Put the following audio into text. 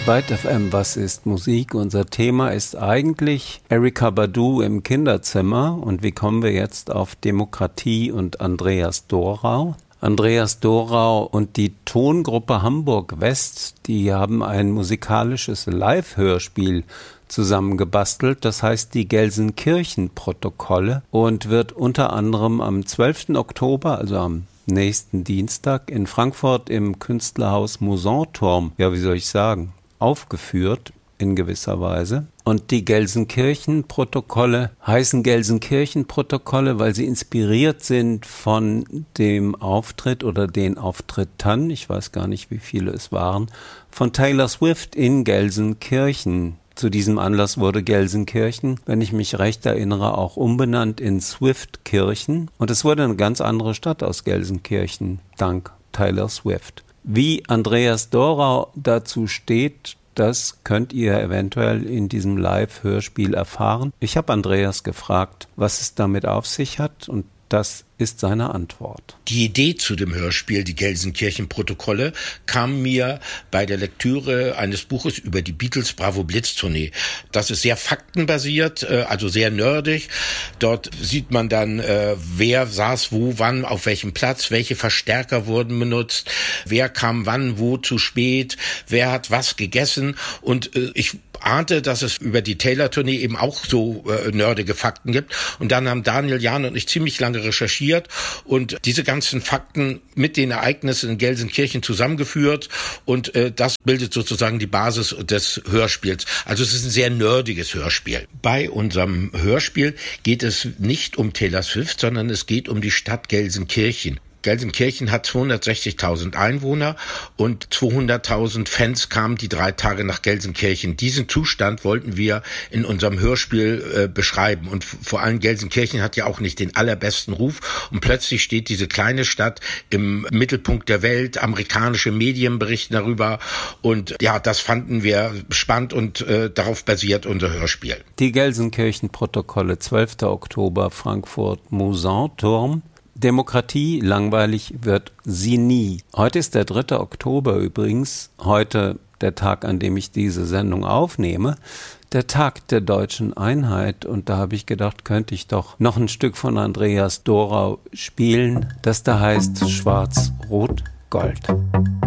Byte FM, was ist Musik? Unser Thema ist eigentlich Erykah Badu im Kinderzimmer. Und wie kommen wir jetzt auf Demokratie und Andreas Dorau? Andreas Dorau und die Tongruppe Hamburg West, die haben ein musikalisches Live-Hörspiel zusammengebastelt, das heißt die Gelsenkirchen-Protokolle und wird unter anderem am 12. Oktober, also am nächsten Dienstag, in Frankfurt im Künstlerhaus Musanturm, aufgeführt in gewisser Weise. Und die Gelsenkirchen-Protokolle heißen Gelsenkirchen-Protokolle, weil sie inspiriert sind von dem Auftritt oder den Auftritten, ich weiß gar nicht, wie viele es waren, von Taylor Swift in Gelsenkirchen. Zu diesem Anlass wurde Gelsenkirchen, wenn ich mich recht erinnere, auch umbenannt in Swiftkirchen. Und es wurde eine ganz andere Stadt aus Gelsenkirchen, dank Taylor Swift. Wie Andreas Dorau dazu steht, das könnt ihr eventuell in diesem Live-Hörspiel erfahren. Ich habe Andreas gefragt, was es damit auf sich hat, und das ist seine Antwort. Die Idee zu dem Hörspiel, die Gelsenkirchen-Protokolle, kam mir bei der Lektüre eines Buches über die Beatles Bravo-Blitz-Tournee. Das ist sehr faktenbasiert, also sehr nerdig. Dort sieht man dann, wer saß wo, wann, auf welchem Platz, welche Verstärker wurden benutzt, wer kam wann, wo zu spät, wer hat was gegessen. Und ich ahnte, dass es über die Taylor-Tournee eben auch so nerdige Fakten gibt. Und dann haben Daniel, Jan und ich ziemlich lange recherchiert und diese ganzen Fakten mit den Ereignissen in Gelsenkirchen zusammengeführt, und das bildet sozusagen die Basis des Hörspiels. Also es ist ein sehr nerdiges Hörspiel. Bei unserem Hörspiel geht es nicht um Taylor Swift, sondern es geht um die Stadt Gelsenkirchen. Gelsenkirchen hat 260.000 Einwohner und 200.000 Fans kamen die 3 Tage nach Gelsenkirchen. Diesen Zustand wollten wir in unserem Hörspiel beschreiben. Und vor allem Gelsenkirchen hat ja auch nicht den allerbesten Ruf. Und plötzlich steht diese kleine Stadt im Mittelpunkt der Welt. Amerikanische Medien berichten darüber. Und ja, das fanden wir spannend, und darauf basiert unser Hörspiel. Die Gelsenkirchen-Protokolle, 12. Oktober, Frankfurt, Musanturm. Demokratie, langweilig wird sie nie. Heute ist der 3. Oktober übrigens, heute der Tag, an dem ich diese Sendung aufnehme, der Tag der deutschen Einheit. Und da habe ich gedacht, könnte ich doch noch ein Stück von Andreas Dorau spielen, das da heißt Schwarz, Rot, Gold.